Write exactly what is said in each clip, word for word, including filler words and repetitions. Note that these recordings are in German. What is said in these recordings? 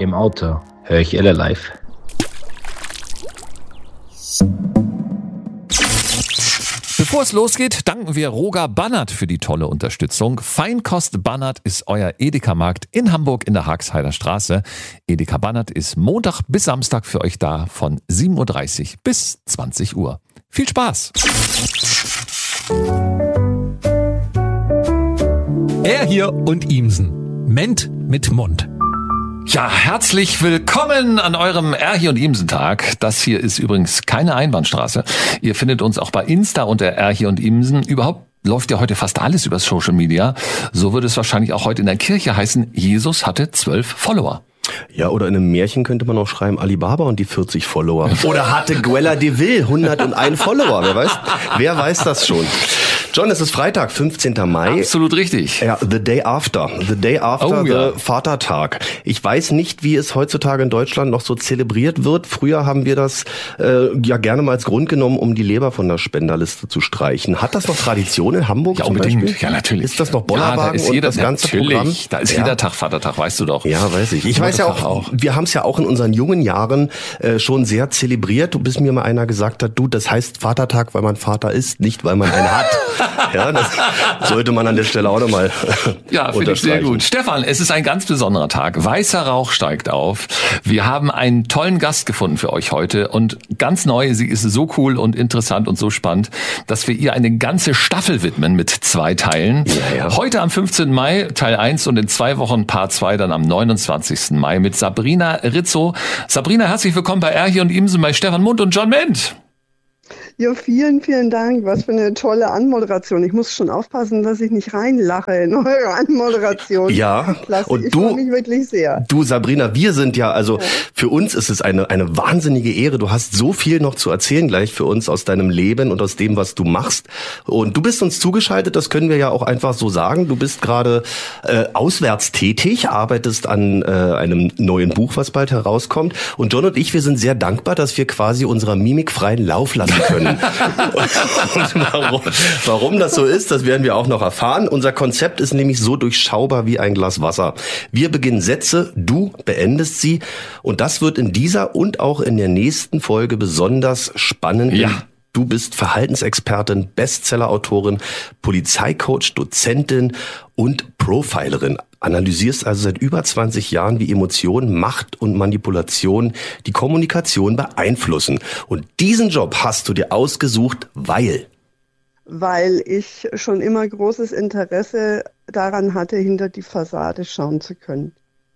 Im Auto höre ich Elle live. Bevor es losgeht, danken wir Roger Bannert für die tolle Unterstützung. Feinkost Bannert ist euer Edeka-Markt in Hamburg in der Haagheider Straße. Edeka Bannert ist Montag bis Samstag für euch da von sieben Uhr dreißig bis zwanzig Uhr. Viel Spaß! Er hier und Ihmsen. Ment mit Mund. Ja, herzlich willkommen an eurem Erhi und Ihmsen Tag. Das hier ist übrigens keine Einbahnstraße. Ihr findet uns auch bei Insta unter Erhi und Ihmsen. Überhaupt läuft ja heute fast alles über Social Media. So würde es wahrscheinlich auch heute in der Kirche heißen, Jesus hatte zwölf Follower. Ja, oder in einem Märchen könnte man auch schreiben, Alibaba und die vierzig Follower. Oder hatte Guella de Vil hunderteins Follower, wer weiß, wer weiß das schon. John, es ist Freitag, fünfzehnten Mai. Absolut richtig. Ja, the day after. The day after oh, the ja. Vatertag. Ich weiß nicht, wie es heutzutage in Deutschland noch so zelebriert wird. Früher haben wir das äh, ja gerne mal als Grund genommen, um die Leber von der Spenderliste zu streichen. Hat das noch Tradition in Hamburg ja, zum unbedingt. Beispiel? Ja, natürlich. Ist das noch Bollerwagen ja, da ist und jeder, das ganze natürlich. Programm? Da ist ja. jeder Tag Vatertag, weißt du doch. Ja, weiß ich. Ich weiß ja auch, auch, wir haben es ja auch in unseren jungen Jahren äh, schon sehr zelebriert, bis mir mal einer gesagt hat, du, das heißt Vatertag, weil man Vater ist, nicht weil man einen hat. Ja, das sollte man an der Stelle auch nochmal Ja, finde ich sehr gut. Stefan, es ist ein ganz besonderer Tag. Weißer Rauch steigt auf. Wir haben einen tollen Gast gefunden für euch heute und ganz neu, sie ist so cool und interessant und so spannend, dass wir ihr eine ganze Staffel widmen mit zwei Teilen. Ja, ja. Heute am fünfzehnten Mai Teil eins und in zwei Wochen Part zwei dann am neunundzwanzigsten Mai mit Sabrina Rizzo. Sabrina, herzlich willkommen bei Erhi und Ihmsen bei Stefan Mund und John Ment. Ja, vielen, vielen Dank. Was für eine tolle Anmoderation. Ich muss schon aufpassen, dass ich nicht reinlache in eure Anmoderation. Ja, Klasse. und ich du, freue mich wirklich sehr. Du, Sabrina, wir sind ja, also ja. für uns ist es eine eine wahnsinnige Ehre. Du hast so viel noch zu erzählen gleich für uns aus deinem Leben und aus dem, was du machst. Und du bist uns zugeschaltet, das können wir ja auch einfach so sagen. Du bist gerade äh, auswärts tätig, arbeitest an äh, einem neuen Buch, was bald herauskommt. Und John und ich, wir sind sehr dankbar, dass wir quasi unserer Mimik freien Lauf lassen können. und warum, warum das so ist, das werden wir auch noch erfahren. Unser Konzept ist nämlich so durchschaubar wie ein Glas Wasser. Wir beginnen Sätze, du beendest sie. Und das wird in dieser und auch in der nächsten Folge besonders spannend. Ja. Du bist Verhaltensexpertin, Bestsellerautorin, Polizeicoach, Dozentin und Profilerin. Analysierst also seit über zwanzig Jahren, wie Emotionen, Macht und Manipulation die Kommunikation beeinflussen. Und diesen Job hast du dir ausgesucht, weil... Weil ich schon immer großes Interesse daran hatte, hinter die Fassade schauen zu können.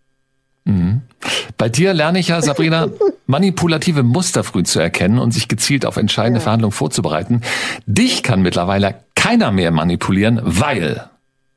Mhm. Bei dir lerne ich ja, Sabrina, manipulative Muster früh zu erkennen und sich gezielt auf entscheidende ja. Verhandlungen vorzubereiten. Dich kann mittlerweile keiner mehr manipulieren, weil...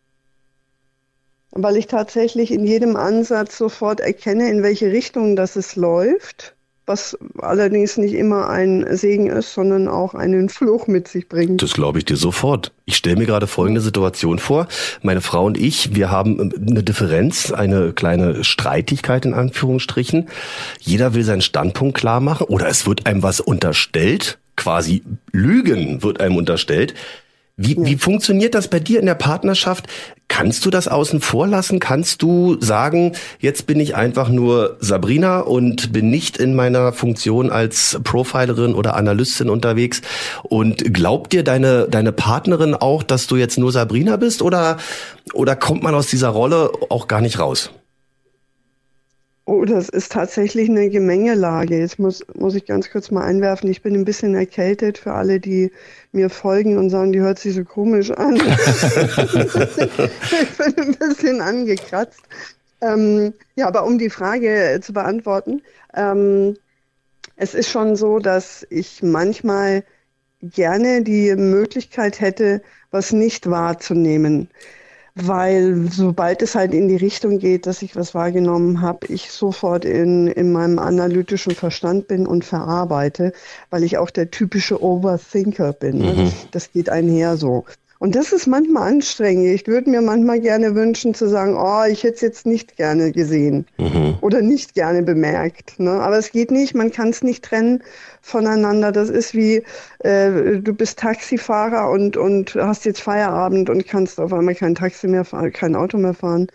Weil ich tatsächlich in jedem Ansatz sofort erkenne, in welche Richtung das es läuft, was allerdings nicht immer ein Segen ist, sondern auch einen Fluch mit sich bringt. Das glaube ich dir sofort. Ich stelle mir gerade folgende Situation vor. Meine Frau und ich, wir haben eine Differenz, eine kleine Streitigkeit in Anführungsstrichen. Jeder will seinen Standpunkt klar machen oder es wird einem was unterstellt, quasi Lügen wird einem unterstellt. Wie, ja. wie funktioniert das bei dir in der Partnerschaft? Kannst du das außen vor lassen? Kannst du sagen, jetzt bin ich einfach nur Sabrina und bin nicht in meiner Funktion als Profilerin oder Analystin unterwegs? Und glaubt dir deine deine Partnerin auch, dass du jetzt nur Sabrina bist? Oder, oder kommt man aus dieser Rolle auch gar nicht raus? Oh, das ist tatsächlich eine Gemengelage. Jetzt muss, muss ich ganz kurz mal einwerfen, ich bin ein bisschen erkältet für alle, die mir folgen und sagen, die hört sich so komisch an. Ich bin ein bisschen angekratzt. Ähm, ja, aber um die Frage zu beantworten, ähm, es ist schon so, dass ich manchmal gerne die Möglichkeit hätte, was nicht wahrzunehmen. Weil sobald es halt in die Richtung geht, dass ich was wahrgenommen habe, ich sofort in, in meinem analytischen Verstand bin und verarbeite, weil ich auch der typische Overthinker bin. Mhm. Das, das geht einher so. Und das ist manchmal anstrengend. Ich würde mir manchmal gerne wünschen zu sagen, oh, ich hätte es jetzt nicht gerne gesehen mhm. oder nicht gerne bemerkt. Ne? Aber es geht nicht, man kann es nicht trennen voneinander. Das ist wie, äh, du bist Taxifahrer und, und hast jetzt Feierabend und kannst auf einmal kein Taxi mehr fahren, kein Auto mehr fahren.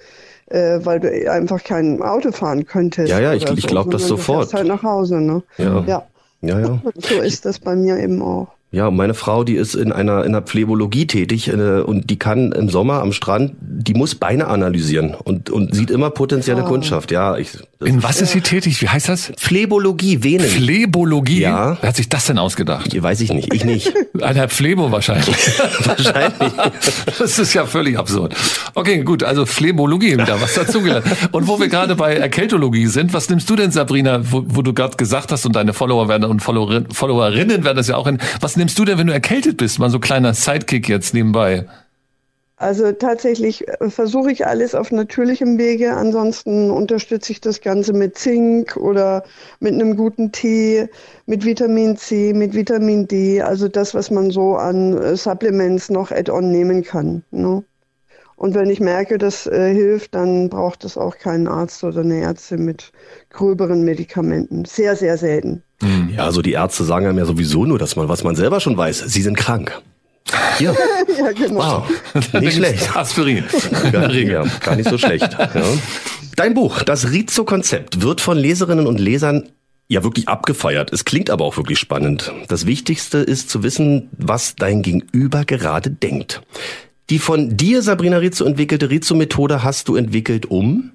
äh, weil du einfach kein Auto fahren könntest. Ja, ja, ich, oder ich so, glaube das sondern du sofort. fährst halt nach Hause, ne? Ja. Ja. Ja, ja. So ist das bei mir eben auch. Ja, und meine Frau, die ist in einer in der Phlebologie tätig äh, und die kann im Sommer am Strand, die muss Beine analysieren und und sieht immer potenzielle Oh. Kundschaft. Ja, ich. In was ist sie tätig? Wie heißt das? Phlebologie, Venen. Phlebologie? Ja. Wer hat sich das denn ausgedacht? Weiß ich nicht, ich nicht. Ein Herr Phlebo wahrscheinlich. Wahrscheinlich. Das ist ja völlig absurd. Okay, gut, also Phlebologie, wieder was dazugelernt. Und wo wir gerade bei Erkältologie sind, was nimmst du denn, Sabrina, wo, wo du gerade gesagt hast, und deine Follower werden und Followerin, Followerinnen werden das ja auch in, was nimmst du denn, wenn du erkältet bist? Mal so kleiner Sidekick jetzt nebenbei. Also tatsächlich äh, versuche ich alles auf natürlichem Wege. Ansonsten unterstütze ich das Ganze mit Zink oder mit einem guten Tee, mit Vitamin C, mit Vitamin D. Also das, was man so an äh, Supplements noch add-on nehmen kann. Ne? Und wenn ich merke, das äh, hilft, dann braucht es auch keinen Arzt oder eine Ärztin mit gröberen Medikamenten. Sehr, sehr selten. Ja, also die Ärzte sagen einem ja sowieso nur, dass man, was man selber schon weiß, sie sind krank. Ja, Ja, genau. wow, nicht schlecht. Aspirin. Gar, ja, gar nicht so schlecht. Ja. Dein Buch, das Rizo-Konzept, wird von Leserinnen und Lesern ja wirklich abgefeiert. Es klingt aber auch wirklich spannend. Das Wichtigste ist zu wissen, was dein Gegenüber gerade denkt. Die von dir, Sabrina Rizo, entwickelte Rizo-Methode hast du entwickelt, um?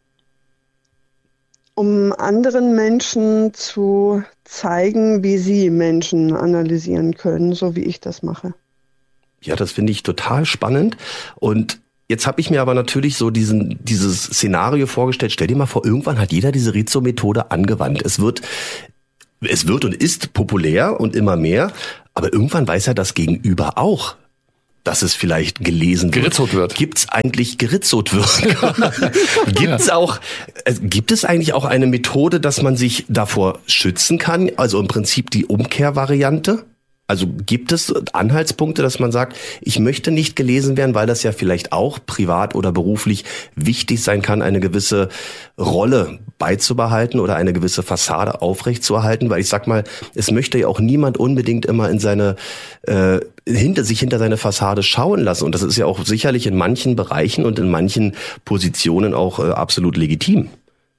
Um anderen Menschen zu zeigen, wie sie Menschen analysieren können, so wie ich das mache. Ja, das finde ich total spannend. Und jetzt habe ich mir aber natürlich so diesen dieses Szenario vorgestellt. Stell dir mal vor, irgendwann hat jeder diese Rizo-Methode angewandt. Es wird, es wird und ist populär und immer mehr. Aber irgendwann weiß ja das Gegenüber auch, dass es vielleicht gelesen wird. Geritzot wird. Gibt's eigentlich geritzot wird? Gibt's auch, äh, gibt es eigentlich auch eine Methode, dass man sich davor schützen kann? Also im Prinzip die Umkehrvariante? Also gibt es Anhaltspunkte, dass man sagt, ich möchte nicht gelesen werden, weil das ja vielleicht auch privat oder beruflich wichtig sein kann, eine gewisse Rolle beizubehalten oder eine gewisse Fassade aufrechtzuerhalten, weil ich sag mal, es möchte ja auch niemand unbedingt immer in seine äh, hinter sich hinter seine Fassade schauen lassen, und das ist ja auch sicherlich in manchen Bereichen und in manchen Positionen auch äh, absolut legitim.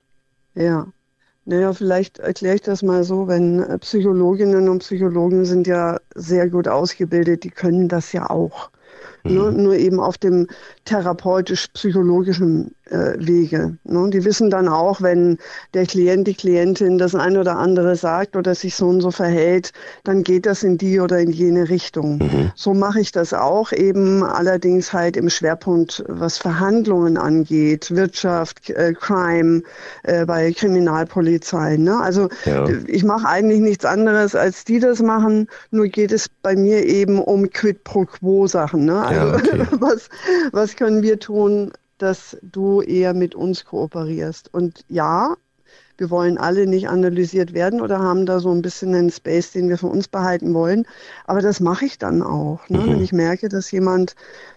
Ja. Naja, vielleicht erkläre ich das mal so, wenn äh, Psychologinnen und Psychologen sind ja sehr gut ausgebildet, die können das ja auch. Mhm. Ne? Nur eben auf dem therapeutisch-psychologischen äh, Wege. Ne? Die wissen dann auch, wenn der Klient, die Klientin das ein oder andere sagt oder sich so und so verhält, dann geht das in die oder in jene Richtung. Mhm. So mache ich das auch, eben allerdings halt im Schwerpunkt, was Verhandlungen angeht, Wirtschaft, äh, Crime, äh, bei Kriminalpolizei. Ne? Also ja. Ich mache eigentlich nichts anderes, als die das machen, nur geht es bei mir eben um Quid pro Quo Sachen. Ne? Also ja, okay. was, was können wir tun, dass du eher mit uns kooperierst? Und ja, wir wollen alle nicht analysiert werden oder haben da so ein bisschen einen Space, den wir für uns behalten wollen. Aber das mache ich dann auch. Ne? Mhm. Wenn ich merke, dass jemand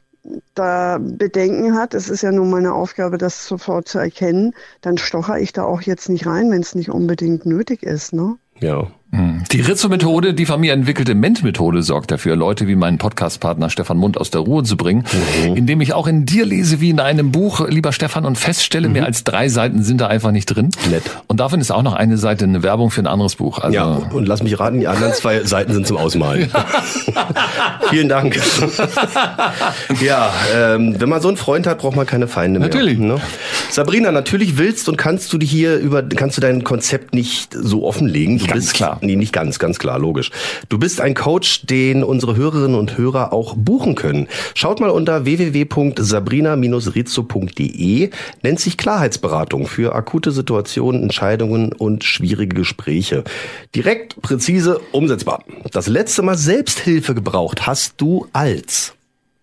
da Bedenken hat, es ist ja nun meine Aufgabe, das sofort zu erkennen, dann stocher ich da auch jetzt nicht rein, wenn es nicht unbedingt nötig ist. Ne? Ja. Die Rizzo-Methode, die von mir entwickelte Ment-Methode, sorgt dafür, Leute wie meinen Podcast-Partner Stefan Mund aus der Ruhe zu bringen, mhm. indem ich auch in dir lese wie in einem Buch, lieber Stefan, und feststelle, mhm. mehr als drei Seiten sind da einfach nicht drin. Nett. Und davon ist auch noch eine Seite eine Werbung für ein anderes Buch. Also ja, und lass mich raten, die anderen zwei Seiten sind zum Ausmalen. Vielen Dank. Ja, ähm, wenn man so einen Freund hat, braucht man keine Feinde mehr. Natürlich. Ne? Sabrina, natürlich willst und kannst du die hier über, kannst du dein Konzept nicht so offenlegen. Du ganz bist, klar. Nee, nicht ganz, ganz klar, logisch. Du bist ein Coach, den unsere Hörerinnen und Hörer auch buchen können. Schaut mal unter w w w punkt sabrina Bindestrich rizzo punkt d e. Nennt sich Klarheitsberatung für akute Situationen, Entscheidungen und schwierige Gespräche. Direkt, präzise, umsetzbar. Das letzte Mal Selbsthilfe gebraucht hast du als?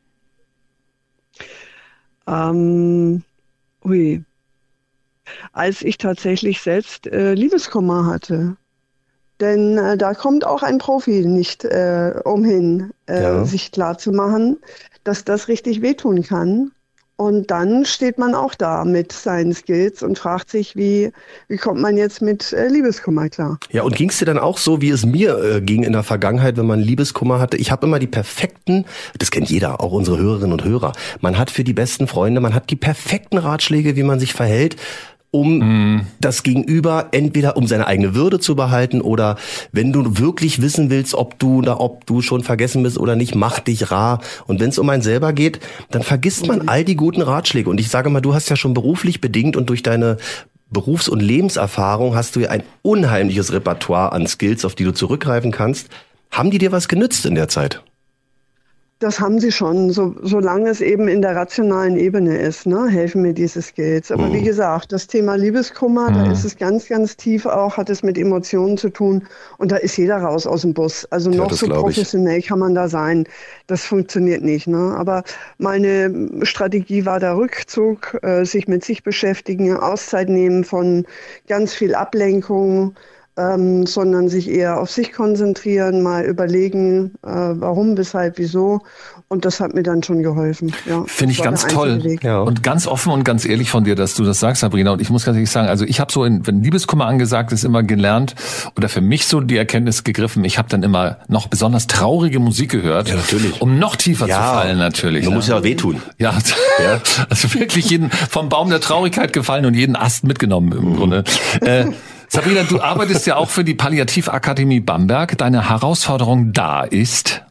Ähm, ui. Als ich tatsächlich selbst äh, Liebeskummer hatte. Denn äh, da kommt auch ein Profi nicht äh, umhin, äh, ja. sich klar zu machen, dass das richtig wehtun kann Und dann steht man auch da mit seinen Skills und fragt sich, wie, wie kommt man jetzt mit äh, Liebeskummer klar? Ja, und ging es dir dann auch so, wie es mir äh, ging in der Vergangenheit, wenn man Liebeskummer hatte? Ich habe immer die perfekten, das kennt jeder, auch unsere Hörerinnen und Hörer, man hat für die besten Freunde, man hat die perfekten Ratschläge, wie man sich verhält, um mm. das Gegenüber entweder um seine eigene Würde zu behalten oder wenn du wirklich wissen willst, ob du da, ob du schon vergessen bist oder nicht, mach dich rar. Und wenn es um einen selber geht, dann vergisst man all die guten Ratschläge. Und ich sage mal, du hast ja schon beruflich bedingt und durch deine Berufs- und Lebenserfahrung hast du ja ein unheimliches Repertoire an Skills, auf die du zurückgreifen kannst. Haben die dir was genützt in der Zeit? Das haben sie schon, so, solange es eben in der rationalen Ebene ist, ne, helfen mir diese Skills. Aber mhm. wie gesagt, das Thema Liebeskummer, mhm. da ist es ganz, ganz tief auch, hat es mit Emotionen zu tun und da ist jeder raus aus dem Bus. Also noch ja, so professionell kann man da sein. Das funktioniert nicht, ne. Aber meine Strategie war der Rückzug, äh, sich mit sich beschäftigen, Auszeit nehmen von ganz viel Ablenkung, Ähm, sondern sich eher auf sich konzentrieren, mal überlegen, äh, warum, weshalb, wieso. Und das hat mir dann schon geholfen. Ja, finde ich ganz toll. Ja. Und ganz offen und ganz ehrlich von dir, dass du das sagst, Sabrina. Und ich muss ganz ehrlich sagen, also ich habe so, in, wenn Liebeskummer angesagt ist, immer gelernt oder für mich so die Erkenntnis gegriffen, ich habe dann immer noch besonders traurige Musik gehört, ja, natürlich. Um noch tiefer ja, zu fallen natürlich. Man ne? muss ja auch wehtun. Ja, ja, also wirklich jeden vom Baum der Traurigkeit gefallen und jeden Ast mitgenommen im mhm. Grunde. Äh, Sabrina, du arbeitest ja auch für die Palliativakademie Bamberg. Deine Herausforderung da ist?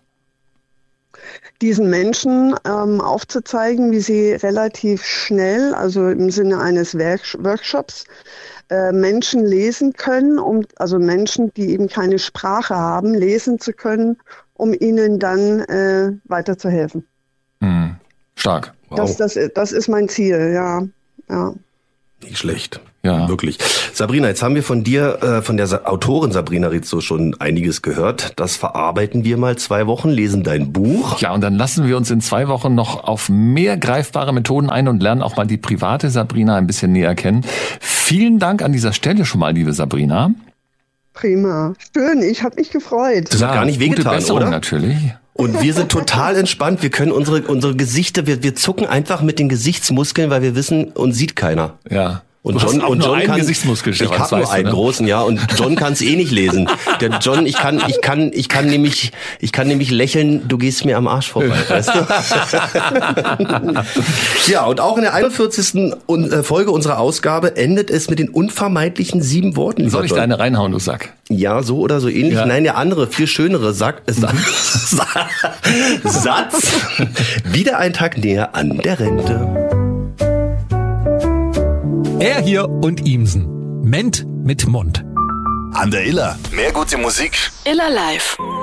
Diesen Menschen ähm, aufzuzeigen, wie sie relativ schnell, also im Sinne eines Werk- Workshops, äh, Menschen lesen können, um, also Menschen, die eben keine Sprache haben, lesen zu können, um ihnen dann äh, weiterzuhelfen. Hm. Stark. Wow. Das, das, das ist mein Ziel, ja. ja. Nicht schlecht. Ja. Wirklich. Sabrina, jetzt haben wir von dir, äh, von der Sa- Autorin Sabrina Rizzo schon einiges gehört. Das verarbeiten wir mal zwei Wochen, lesen dein Buch. Ja, und dann lassen wir uns in zwei Wochen noch auf mehr greifbare Methoden ein und lernen auch mal die private Sabrina ein bisschen näher kennen. Vielen Dank an dieser Stelle schon mal, liebe Sabrina. Prima. Schön, ich habe mich gefreut. Das hat gar nicht wehgetan, gute Besserung, oder? Natürlich. Und wir sind total entspannt. Wir können unsere unsere Gesichter, wir, wir zucken einfach mit den Gesichtsmuskeln, weil wir wissen, uns sieht keiner. Ja. Und du John, hast auch und nur John einen kann, Gesichtsmuskel, Stefan, ich habe nur einen du, ne? großen, ja, und John kann es eh nicht lesen. Der John, ich kann, ich kann, ich kann nämlich, ich kann nämlich lächeln. Du gehst mir am Arsch vorbei, weißt du? Ja, und auch in der einundvierzigsten Folge unserer Ausgabe endet es mit den unvermeidlichen sieben Worten. Soll ich da eine reinhauen, du Sack? Ja, so oder so ähnlich. Ja. Nein, der andere, viel schönere Sack, Sa- Satz. Wieder ein Tag näher an der Rente. Er hier und Imsen. Ment mit Mund. An der Iller. Mehr gute Musik. Iller Live.